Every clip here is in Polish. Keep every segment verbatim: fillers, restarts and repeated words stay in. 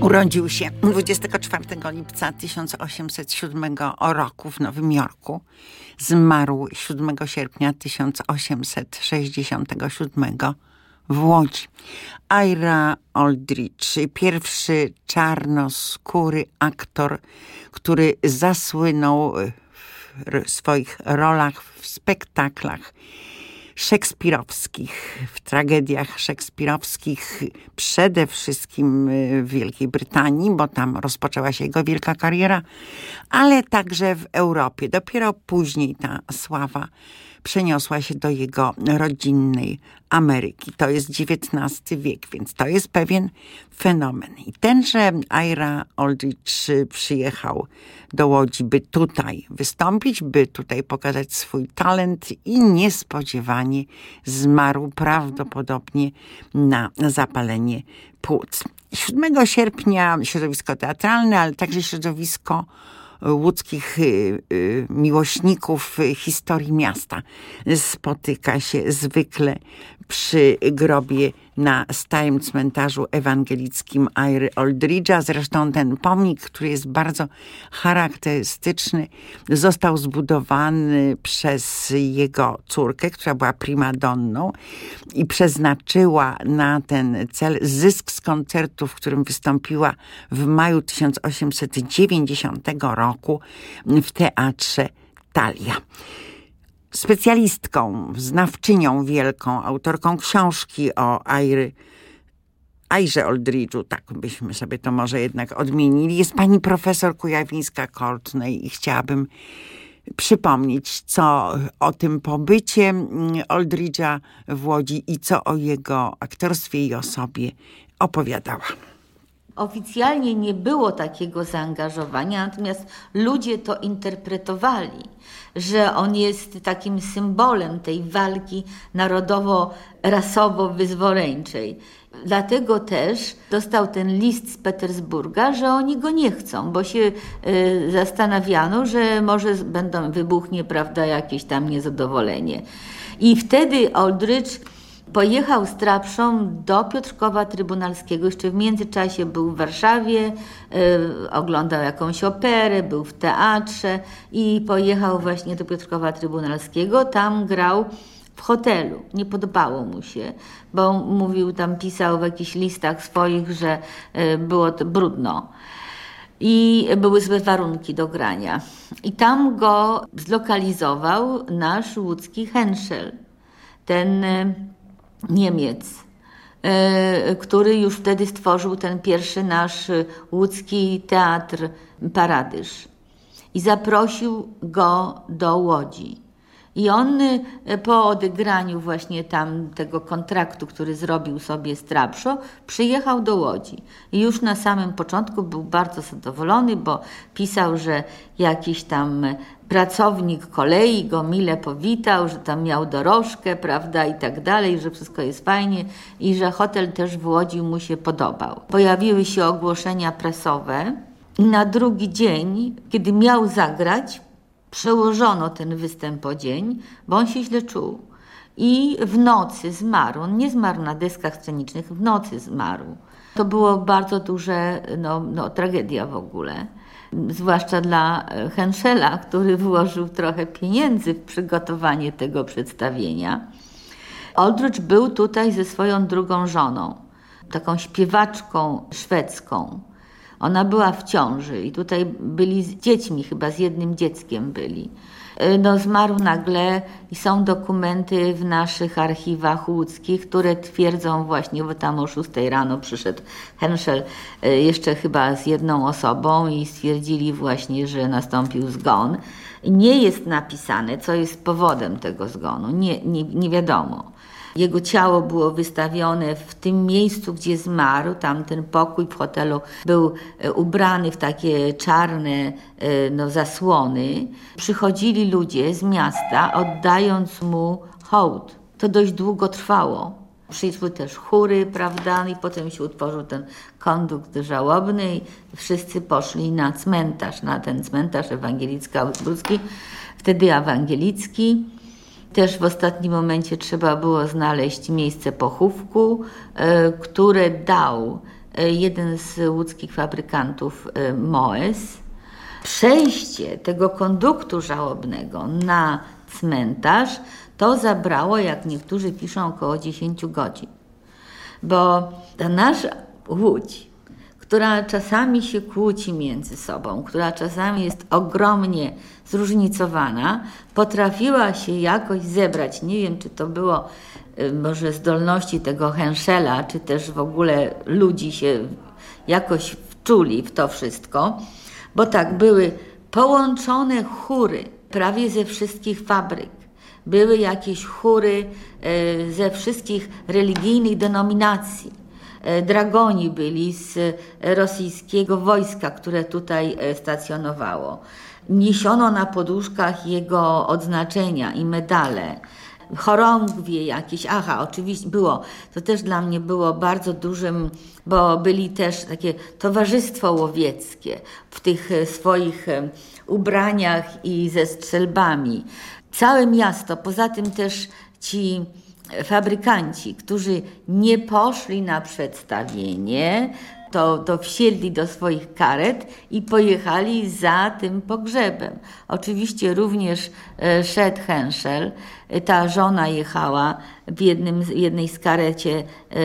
Urodził się dwudziestego czwartego lipca tysiąc osiemset siódmego roku w Nowym Jorku. Zmarł siódmego sierpnia tysiąc osiemset sześćdziesiątego siódmego w Łodzi. Ira Aldridge, pierwszy czarnoskóry aktor, który zasłynął w swoich rolach w spektaklach szekspirowskich, w tragediach szekspirowskich, przede wszystkim w Wielkiej Brytanii, bo tam rozpoczęła się jego wielka kariera, ale także w Europie. Dopiero później ta sława przeniosła się do jego rodzinnej Ameryki. To jest dziewiętnasty wiek, więc to jest pewien fenomen. I tenże Ira Aldridge przyjechał do Łodzi, by tutaj wystąpić, by tutaj pokazać swój talent i niespodziewanie zmarł prawdopodobnie na zapalenie płuc. siódmego sierpnia środowisko teatralne, ale także środowisko łódzkich miłośników historii miasta spotyka się zwykle przy grobie na Starym Cmentarzu Ewangelickim Iry Aldridge'a. Zresztą ten pomnik, który jest bardzo charakterystyczny, został zbudowany przez jego córkę, która była primadonną i przeznaczyła na ten cel zysk z koncertu, w którym wystąpiła w maju tysiąc osiemset dziewięćdziesiątego roku w Teatrze Thalia. Specjalistką, znawczynią wielką, autorką książki o Iry, Irze Aldridge'u, tak byśmy sobie to może jednak odmienili, jest pani profesor Kujawińska-Courtney i chciałabym przypomnieć, co o tym pobycie Aldridge'a w Łodzi i co o jego aktorstwie i osobie opowiadała. Oficjalnie nie było takiego zaangażowania, natomiast ludzie to interpretowali, że on jest takim symbolem tej walki narodowo-rasowo-wyzwoleńczej. Dlatego też dostał ten list z Petersburga, że oni go nie chcą, bo się y, zastanawiano, że może będą wybuchnie, prawda, jakieś tam niezadowolenie. I wtedy Aldridge pojechał z Trabszą do Piotrkowa Trybunalskiego. Jeszcze w międzyczasie był w Warszawie, y, oglądał jakąś operę, był w teatrze i pojechał właśnie do Piotrkowa Trybunalskiego. Tam grał w hotelu. Nie podobało mu się, bo mówił, tam pisał w jakichś listach swoich, że y, było to brudno. I były złe warunki do grania. I tam go zlokalizował nasz łódzki Henschel. Ten y, Niemiec, który już wtedy stworzył ten pierwszy nasz łódzki teatr Paradyż i zaprosił go do Łodzi. I on po odegraniu właśnie tam tego kontraktu, który zrobił sobie z Trabszą, przyjechał do Łodzi. I już na samym początku był bardzo zadowolony, bo pisał, że jakiś tam pracownik kolei go mile powitał, że tam miał dorożkę, prawda, i tak dalej, że wszystko jest fajnie i że hotel też w Łodzi mu się podobał. Pojawiły się ogłoszenia prasowe i na drugi dzień, kiedy miał zagrać, przełożono ten występ o dzień, bo on się źle czuł. I w nocy zmarł. On nie zmarł na deskach scenicznych, w nocy zmarł. To było bardzo duże, no, no, tragedia w ogóle. Zwłaszcza dla Henschela, który włożył trochę pieniędzy w przygotowanie tego przedstawienia. Aldridge był tutaj ze swoją drugą żoną, taką śpiewaczką szwedzką. Ona była w ciąży i tutaj byli z dziećmi, chyba z jednym dzieckiem byli. No, zmarł nagle i są dokumenty w naszych archiwach łódzkich, które twierdzą właśnie, bo tam o szóstej rano przyszedł Henschel jeszcze chyba z jedną osobą i stwierdzili właśnie, że nastąpił zgon. Nie jest napisane, co jest powodem tego zgonu, nie, nie, nie wiadomo. Jego ciało było wystawione w tym miejscu, gdzie zmarł. Tam ten pokój w hotelu był ubrany w takie czarne no, zasłony. Przychodzili ludzie z miasta, oddając mu hołd. To dość długo trwało. Przyszły też chóry, prawda, i potem się utworzył ten kondukt żałobny i wszyscy poszli na cmentarz, na ten cmentarz ewangelicko-augsburski, wtedy ewangelicki. Też w ostatnim momencie trzeba było znaleźć miejsce pochówku, które dał jeden z łódzkich fabrykantów Moes. Przejście tego konduktu żałobnego na cmentarz to zabrało, jak niektórzy piszą, około dziesięć godzin. Bo ta nasza Łódź, która czasami się kłóci między sobą, która czasami jest ogromnie zróżnicowana, potrafiła się jakoś zebrać. Nie wiem, czy to było może zdolności tego Henschela, czy też w ogóle ludzi się jakoś wczuli w to wszystko, bo tak, były połączone chóry prawie ze wszystkich fabryk. Były jakieś chóry ze wszystkich religijnych denominacji. Dragoni byli z rosyjskiego wojska, które tutaj stacjonowało. Niesiono na poduszkach jego odznaczenia i medale. Chorągwie jakieś, aha, oczywiście było, to też dla mnie było bardzo dużym, bo byli też takie towarzystwo łowieckie w tych swoich ubraniach i ze strzelbami. Całe miasto, poza tym też ci fabrykanci, którzy nie poszli na przedstawienie, to, to wsiedli do swoich karet i pojechali za tym pogrzebem. Oczywiście również e, szedł Henschel, ta żona jechała w jednym, jednej z karecie, e,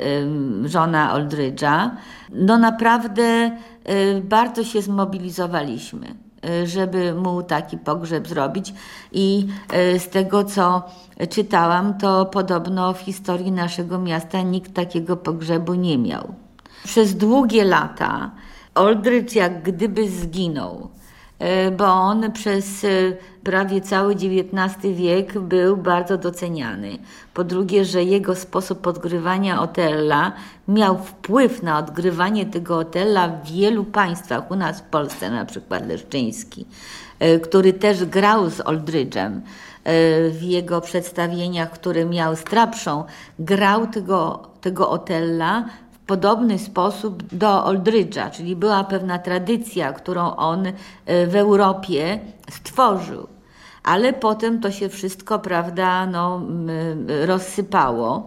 e, żona Aldridge'a. No naprawdę e, bardzo się zmobilizowaliśmy, żeby mu taki pogrzeb zrobić i z tego, co czytałam, to podobno w historii naszego miasta nikt takiego pogrzebu nie miał. Przez długie lata Aldridge jak gdyby zginął, bo on przez prawie cały dziewiętnasty wiek był bardzo doceniany. Po drugie, że jego sposób odgrywania Otella miał wpływ na odgrywanie tego Otella w wielu państwach. U nas w Polsce na przykład Leszczyński, który też grał z Aldridge'em w jego przedstawieniach, które miał z Trapszą, grał tego, tego Otella w podobny sposób do Aldridge'a, czyli była pewna tradycja, którą on w Europie stworzył. Ale potem to się wszystko, prawda, no, rozsypało.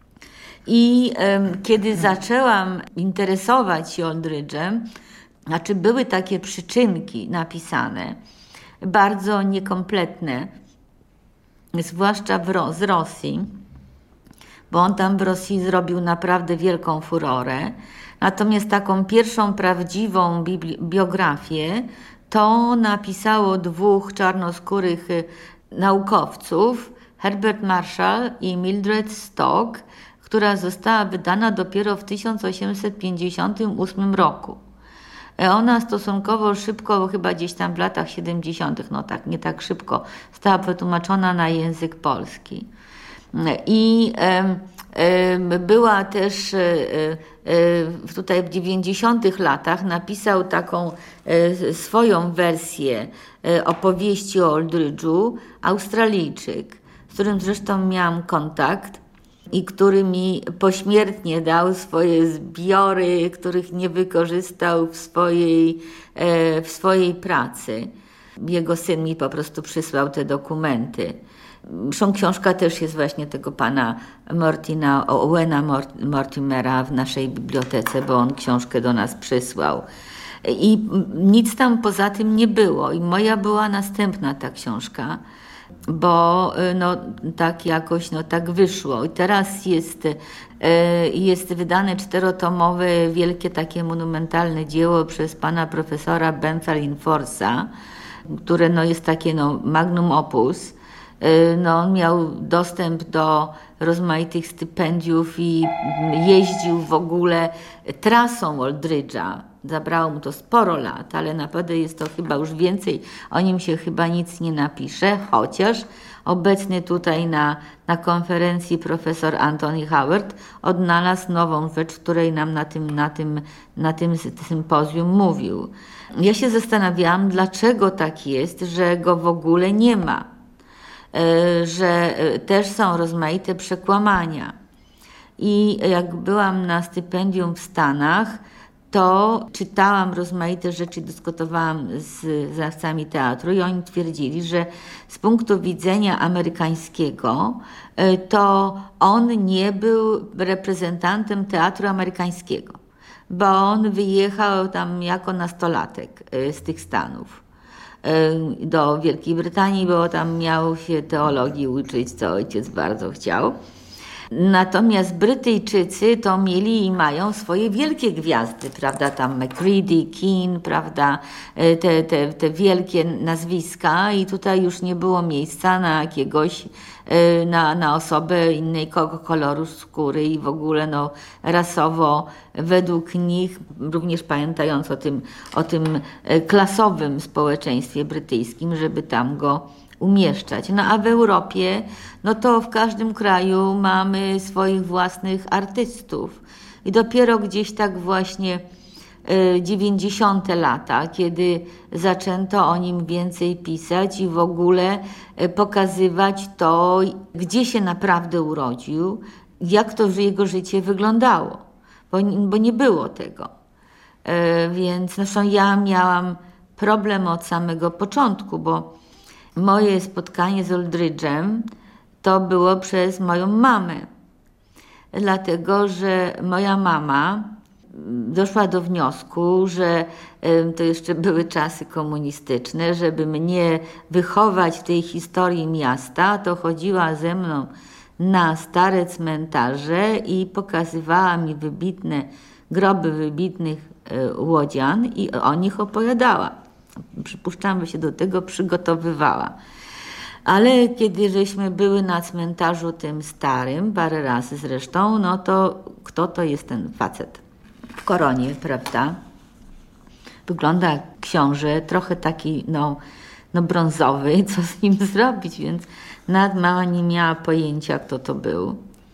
I um, kiedy zaczęłam interesować się Aldridge'em, znaczy były takie przyczynki napisane, bardzo niekompletne, zwłaszcza w Ro- z Rosji, bo on tam w Rosji zrobił naprawdę wielką furorę. Natomiast taką pierwszą prawdziwą bibli- biografię to napisało dwóch czarnoskórych naukowców, Herbert Marshall i Mildred Stock, która została wydana dopiero w tysiąc osiemset pięćdziesiątym ósmym roku. Ona stosunkowo szybko, chyba gdzieś tam w latach siedemdziesiątych, no tak, nie tak szybko, została przetłumaczona na język polski. I e, e, była też e, e, tutaj w dziewięćdziesiątych latach napisał taką e, swoją wersję e, opowieści o Aldridge'u Australijczyk, z którym zresztą miałam kontakt i który mi pośmiertnie dał swoje zbiory, których nie wykorzystał w swojej, e, w swojej pracy. Jego syn mi po prostu przysłał te dokumenty. Zresztą książka też jest właśnie tego pana Mortina, Owena Mortimera w naszej bibliotece, bo on książkę do nas przysłał. I nic tam poza tym nie było. I moja była następna ta książka, bo no, tak jakoś no, tak wyszło. I teraz jest, jest wydane czterotomowe, wielkie takie monumentalne dzieło przez pana profesora Bentha Linforsa, które no, jest takie no, magnum opus. No, on miał dostęp do rozmaitych stypendiów i jeździł w ogóle trasą Aldridge'a. Zabrało mu to sporo lat, ale naprawdę jest to chyba już więcej. O nim się chyba nic nie napisze, chociaż obecny tutaj na, na konferencji profesor Anthony Howard odnalazł nową rzecz, której nam na tym, na tym, na tym sympozjum mówił. Ja się zastanawiałam, dlaczego tak jest, że go w ogóle nie ma. Że też są rozmaite przekłamania. I jak byłam na stypendium w Stanach, to czytałam rozmaite rzeczy, dyskutowałam z znawcami teatru i oni twierdzili, że z punktu widzenia amerykańskiego to on nie był reprezentantem teatru amerykańskiego. bo on wyjechał tam jako nastolatek z tych Stanów do Wielkiej Brytanii, bo tam miał się teologii uczyć, co ojciec bardzo chciał. Natomiast Brytyjczycy to mieli i mają swoje wielkie gwiazdy, prawda, tam Macready, Keane, prawda, te, te, te wielkie nazwiska i tutaj już nie było miejsca na jakiegoś, na, na osobę innego koloru skóry i w ogóle no rasowo według nich, również pamiętając o tym, o tym klasowym społeczeństwie brytyjskim, żeby tam go umieszczać. No a w Europie, no to w każdym kraju mamy swoich własnych artystów. I dopiero gdzieś tak właśnie dziewięćdziesiąte lata, kiedy zaczęto o nim więcej pisać i w ogóle pokazywać to, gdzie się naprawdę urodził, jak to jego życie wyglądało, bo, bo nie było tego. Więc zresztą ja miałam problem od samego początku, bo moje spotkanie z Aldridge'em to było przez moją mamę. Dlatego, że moja mama doszła do wniosku, że to jeszcze były czasy komunistyczne, żeby mnie wychować w tej historii miasta, to chodziła ze mną na stare cmentarze i pokazywała mi wybitne groby wybitnych łodzian i o nich opowiadała. Przypuszczam, że się do tego przygotowywała. Ale kiedy żeśmy były na cmentarzu tym starym, parę razy zresztą, no to kto to jest ten facet w koronie, prawda? Wygląda jak książę, trochę taki no, no brązowy, co z nim zrobić, więc nawet mama nie miała pojęcia, kto to był.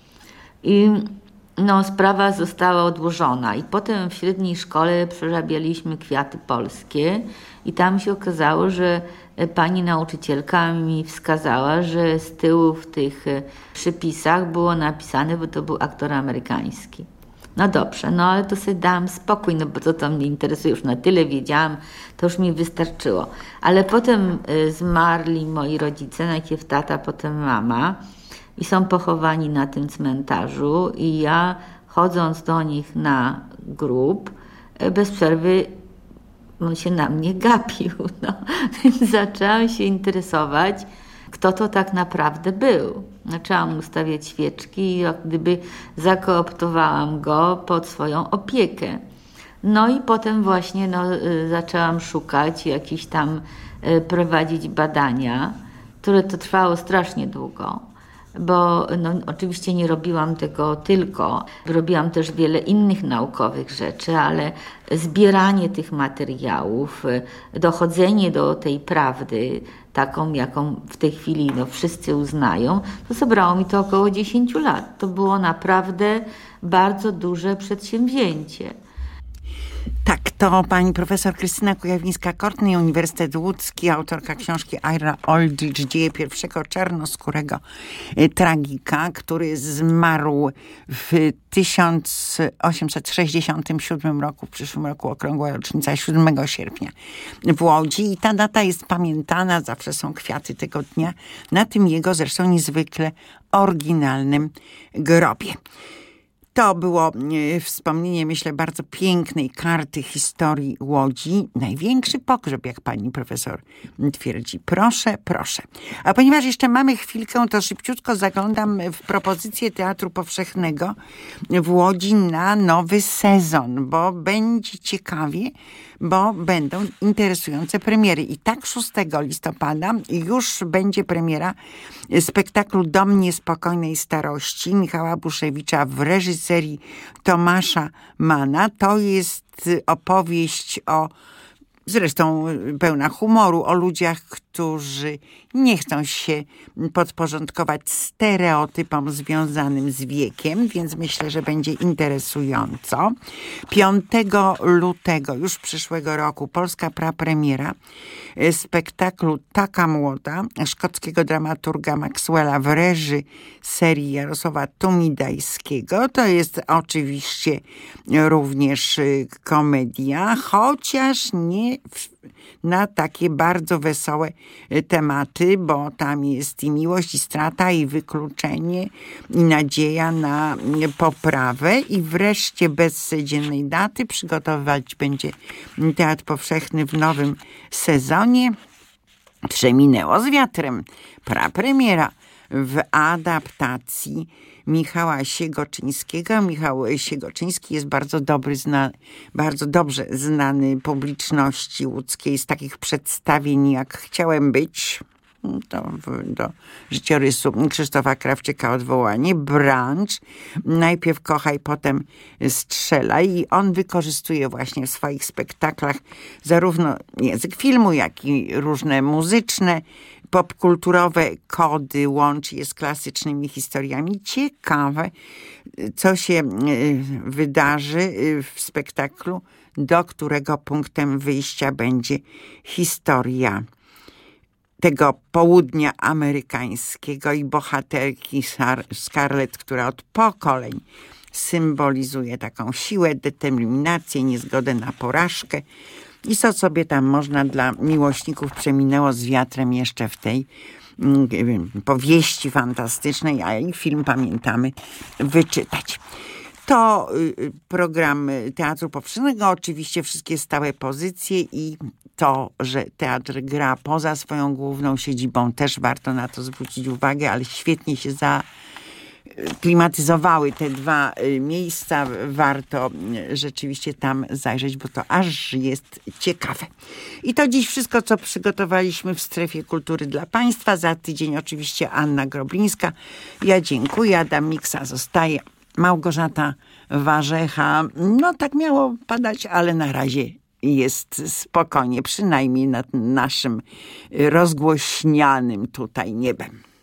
I no, sprawa została odłożona i potem w średniej szkole przerabialiśmy kwiaty polskie i tam się okazało, że pani nauczycielka mi wskazała, że z tyłu w tych przypisach było napisane, bo to był aktor amerykański. No dobrze, no ale to sobie dałam spokój, no bo to, to mnie interesuje, już na tyle wiedziałam, to już mi wystarczyło. Ale potem zmarli moi rodzice, najpierw tata, potem mama i są pochowani na tym cmentarzu i ja chodząc do nich na grób bez przerwy on się na mnie gapił, no. Więc zaczęłam się interesować, kto to tak naprawdę był. Zaczęłam ustawiać świeczki i jak gdyby zakooptowałam go pod swoją opiekę. No i potem właśnie no, zaczęłam szukać, jakieś tam prowadzić badania, które to trwało strasznie długo. Bo no, oczywiście nie robiłam tego tylko, robiłam też wiele innych naukowych rzeczy, ale zbieranie tych materiałów, dochodzenie do tej prawdy, taką jaką w tej chwili no, wszyscy uznają, to zabrało mi to około dziesięć lat. To było naprawdę bardzo duże przedsięwzięcie. Tak, to pani profesor Krystyna Kujawińska-Kortny, Uniwersytet Łódzki, autorka książki Ira Aldridge, dzieje pierwszego czarnoskórego tragika, który zmarł w tysiąc osiemset sześćdziesiątym siódmym roku, w przyszłym roku okrągła rocznica siódmego sierpnia w Łodzi i ta data jest pamiętana, zawsze są kwiaty tego dnia, na tym jego zresztą niezwykle oryginalnym grobie. To było wspomnienie, myślę, bardzo pięknej karty historii Łodzi. Największy pogrzeb, jak pani profesor twierdzi. Proszę, proszę. A ponieważ jeszcze mamy chwilkę, to szybciutko zaglądam w propozycję Teatru Powszechnego w Łodzi na nowy sezon, bo będzie ciekawie, bo będą interesujące premiery. I tak szóstego listopada już będzie premiera spektaklu Dom niespokojnej starości Michała Buszewicza w reżyserii Tomasza Mana. To jest opowieść o, zresztą pełna humoru, o ludziach, którzy nie chcą się podporządkować stereotypom związanym z wiekiem, więc myślę, że będzie interesująco. piątego lutego, już przyszłego roku, polska prapremiera spektaklu Taka młoda szkockiego dramaturga Maxwella w reżyserii Jarosława Tumidajskiego. To jest oczywiście również komedia, chociaż nie na takie bardzo wesołe tematy, bo tam jest i miłość, i strata, i wykluczenie, i nadzieja na poprawę. I wreszcie bez dziennej daty przygotowywać będzie Teatr Powszechny w nowym sezonie. Przeminęło z wiatrem. Prapremiera w adaptacji Michała Siegoczyńskiego. Michał Siegoczyński jest bardzo dobry, zna, bardzo dobrze znany publiczności łódzkiej z takich przedstawień jak Chciałem być, to w, do życiorysu Krzysztofa Krawczyka odwołanie, Branch, Najpierw kochaj, potem strzelaj, i on wykorzystuje właśnie w swoich spektaklach zarówno język filmu, jak i różne muzyczne, popkulturowe kody, łączy je z klasycznymi historiami. Ciekawe, co się wydarzy w spektaklu, do którego punktem wyjścia będzie historia tego południa amerykańskiego i bohaterki Scarlett, która od pokoleń symbolizuje taką siłę, determinację, niezgodę na porażkę. I co sobie tam można dla miłośników Przeminęło z wiatrem jeszcze w tej powieści fantastycznej, a i film pamiętamy, wyczytać. To program Teatru Powszechnego, oczywiście wszystkie stałe pozycje i to, że teatr gra poza swoją główną siedzibą, też warto na to zwrócić uwagę, ale świetnie się zaklimatyzowały te dwa miejsca. Warto rzeczywiście tam zajrzeć, bo to aż jest ciekawe. I to dziś wszystko, co przygotowaliśmy w Strefie Kultury dla Państwa. Za tydzień oczywiście Anna Groblińska. Ja dziękuję. Adam Miksa zostaje. Małgorzata Warzecha. No tak miało padać, ale na razie jest spokojnie, przynajmniej nad naszym rozgłośnianym tutaj niebem.